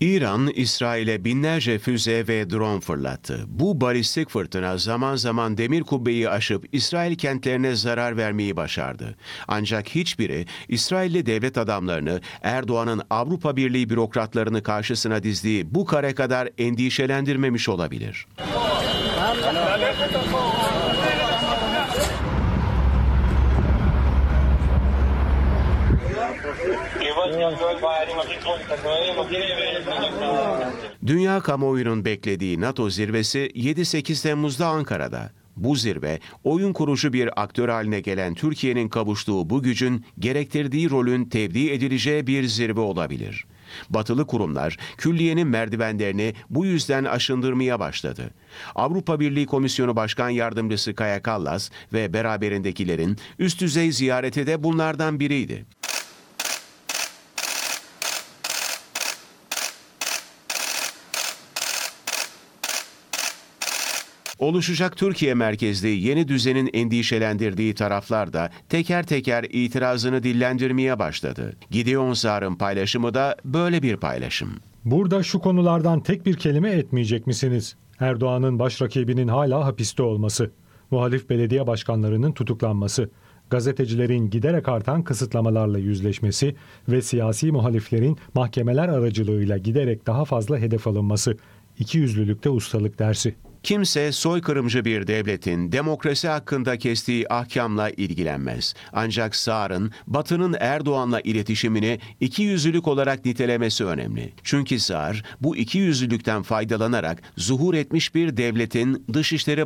İran, İsrail'e binlerce füze ve drone fırlattı. Bu balistik fırtına zaman zaman demir kubbeyi aşıp İsrail kentlerine zarar vermeyi başardı. Ancak hiçbiri İsrailli devlet adamlarını Erdoğan'ın Avrupa Birliği bürokratlarını karşısına dizdiği bu kare kadar endişelendirmemiş olabilir. Dünya kamuoyunun beklediği NATO zirvesi 7-8 Temmuz'da Ankara'da. Bu zirve, oyun kurucu bir aktör haline gelen Türkiye'nin kavuştuğu bu gücün gerektirdiği rolün tevdi edileceği bir zirve olabilir. Batılı kurumlar külliyenin merdivenlerini bu yüzden aşındırmaya başladı. Avrupa Birliği Komisyonu Başkan Yardımcısı Kaja Kallas ve beraberindekilerin üst düzey ziyareti de bunlardan biriydi. Oluşacak Türkiye merkezli yeni düzenin endişelendirdiği taraflar da teker teker itirazını dillendirmeye başladı. Gideon Sağar'ın paylaşımı da böyle bir paylaşım. Burada şu konulardan tek bir kelime etmeyecek misiniz? Erdoğan'ın başrakibinin hala hapiste olması, muhalif belediye başkanlarının tutuklanması, gazetecilerin giderek artan kısıtlamalarla yüzleşmesi ve siyasi muhaliflerin mahkemeler aracılığıyla giderek daha fazla hedef alınması. İkiyüzlülükte ustalık dersi. Kimse soykırımcı bir devletin demokrasi hakkında kestiği ahkamla ilgilenmez. Ancak Sağar'ın Batı'nın Erdoğan'la iletişimini ikiyüzlülük olarak nitelemesi önemli. Çünkü Sağar bu ikiyüzlülükten faydalanarak zuhur etmiş bir devletin Dışişleri